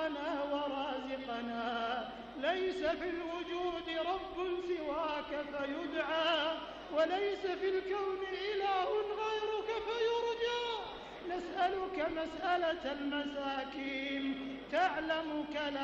خالقنا ورازقنا. ليس في الوجود رب سواك فيدعى، وليس في الكون إله غيرك فيرجى. نسألك مسألة المساكين، تعلم كلام